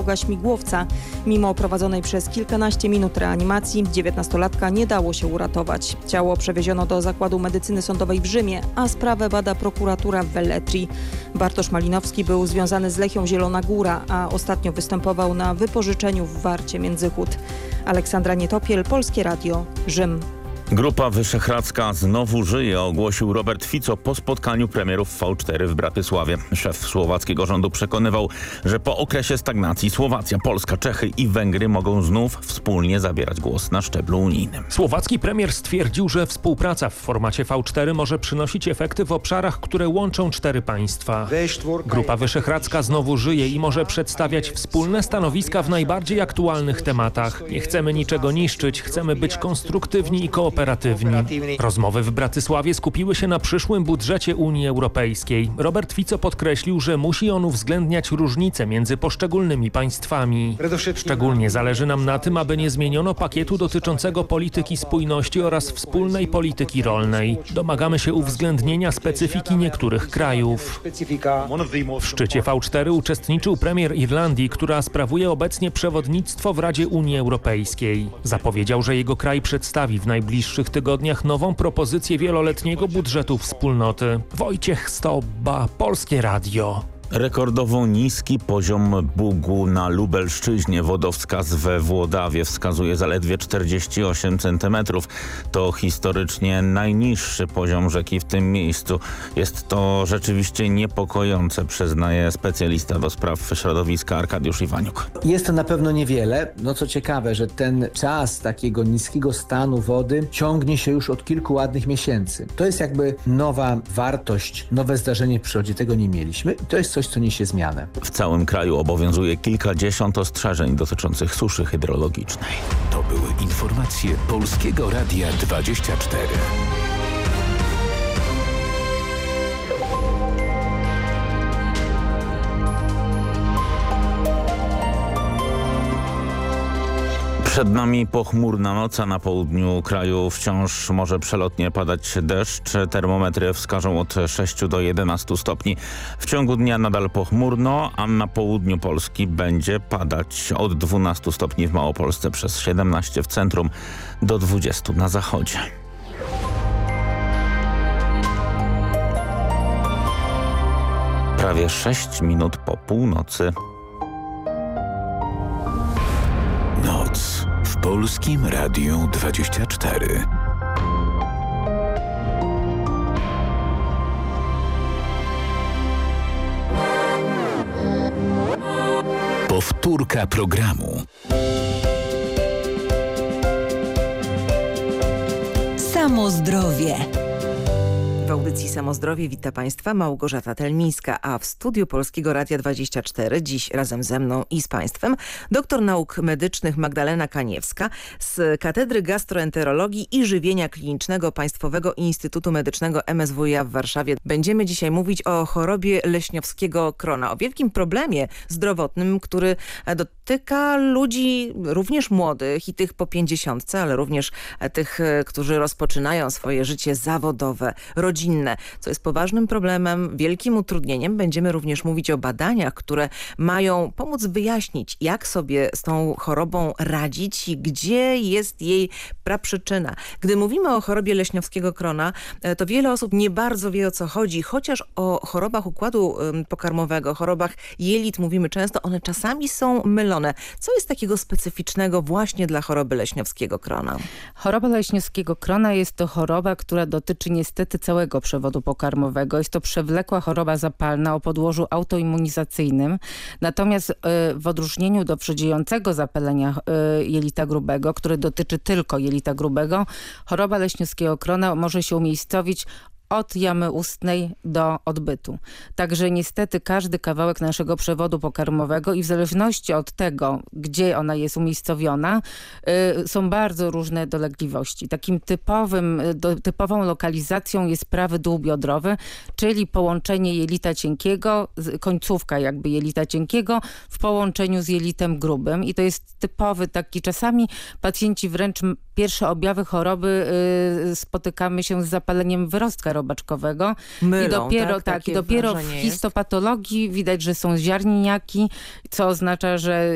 droga śmigłowca. Mimo prowadzonej przez kilkanaście minut reanimacji 19-latka nie dało się uratować. Ciało przewieziono do Zakładu Medycyny Sądowej w Rzymie, a sprawę bada prokuratura w Velletri. Bartosz Malinowski był związany z Lechią Zielona Góra, a ostatnio występował na wypożyczeniu w Warcie Międzychód. Aleksandra Nietopiel, Polskie Radio, Rzym. Grupa Wyszehradzka znowu żyje, ogłosił Robert Fico po spotkaniu premierów V4 w Bratysławie. Szef słowackiego rządu przekonywał, że po okresie stagnacji Słowacja, Polska, Czechy i Węgry mogą znów wspólnie zabierać głos na szczeblu unijnym. Słowacki premier stwierdził, że współpraca w formacie V4 może przynosić efekty w obszarach, które łączą 4 państwa. Grupa Wyszehradzka znowu żyje i może przedstawiać wspólne stanowiska w najbardziej aktualnych tematach. Nie chcemy niczego niszczyć, chcemy być konstruktywni i kooperatywni. Rozmowy w Bratysławie skupiły się na przyszłym budżecie Unii Europejskiej. Robert Fico podkreślił, że musi on uwzględniać różnice między poszczególnymi państwami. Szczególnie zależy nam na tym, aby nie zmieniono pakietu dotyczącego polityki spójności oraz wspólnej polityki rolnej. Domagamy się uwzględnienia specyfiki niektórych krajów. W szczycie V4 uczestniczył premier Irlandii, która sprawuje obecnie przewodnictwo w Radzie Unii Europejskiej. Zapowiedział, że jego kraj przedstawi w najbliższych tygodniach nową propozycję wieloletniego budżetu wspólnoty. Wojciech Stoba, Polskie Radio. Rekordowo niski poziom Bugu na Lubelszczyźnie. Wodowskaz we Włodawie wskazuje zaledwie 48 cm. To historycznie najniższy poziom rzeki w tym miejscu. Jest to rzeczywiście niepokojące, przyznaje specjalista do spraw środowiska Arkadiusz Iwaniuk. Jest to na pewno niewiele. No co ciekawe, że ten czas takiego niskiego stanu wody ciągnie się już od kilku ładnych miesięcy. To jest jakby nowa wartość, nowe zdarzenie w przyrodzie. Tego nie mieliśmy. To jest coś, co niesie zmianę. W całym kraju obowiązuje kilkadziesiąt ostrzeżeń dotyczących suszy hydrologicznej. To były informacje Polskiego Radia 24. Przed nami pochmurna noc, a na południu kraju wciąż może przelotnie padać deszcz. Termometry wskażą od 6 do 11 stopni. W ciągu dnia nadal pochmurno, a na południu Polski będzie padać od 12 stopni w Małopolsce, przez 17 w centrum do 20 na zachodzie. Prawie 6 minut po północy. Noc w Polskim Radiu 24. Powtórka programu. Samo zdrowie. W audycji Samozdrowie wita Państwa Małgorzata Telmińska, a w studiu Polskiego Radia 24 dziś razem ze mną i z Państwem doktor nauk medycznych Magdalena Kaniewska z Katedry Gastroenterologii i Żywienia Klinicznego Państwowego Instytutu Medycznego MSWiA w Warszawie. Będziemy dzisiaj mówić o chorobie leśniowskiego krona, o wielkim problemie zdrowotnym, który dotyka ludzi również młodych i tych po 50, ale również tych, którzy rozpoczynają swoje życie zawodowe, rodzinne, co jest poważnym problemem, wielkim utrudnieniem. Będziemy również mówić o badaniach, które mają pomóc wyjaśnić, jak sobie z tą chorobą radzić i gdzie jest jej praprzyczyna. Gdy mówimy o chorobie leśniowskiego krona, to wiele osób nie bardzo wie, o co chodzi, chociaż o chorobach układu pokarmowego, chorobach jelit mówimy często, one czasami są mylone. Co jest takiego specyficznego właśnie dla choroby leśniowskiego krona? Choroba leśniowskiego krona jest to choroba, która dotyczy niestety całego przewodu pokarmowego. Jest to przewlekła choroba zapalna o podłożu autoimmunizacyjnym. Natomiast w odróżnieniu do przedziejącego zapalenia jelita grubego, które dotyczy tylko jelita grubego, choroba leśniowskiego krona może się umiejscowić od jamy ustnej do odbytu. Także niestety każdy kawałek naszego przewodu pokarmowego i w zależności od tego, gdzie ona jest umiejscowiona, są bardzo różne dolegliwości. Takim typową lokalizacją jest prawy dół biodrowy, czyli połączenie jelita cienkiego, końcówka jakby jelita cienkiego w połączeniu z jelitem grubym i to jest typowy taki, czasami pacjenci wręcz pierwsze objawy choroby spotykamy się z zapaleniem wyrostka robaczkowego. Mylą, i dopiero w histopatologii widać, że są ziarnieniaki, co oznacza, że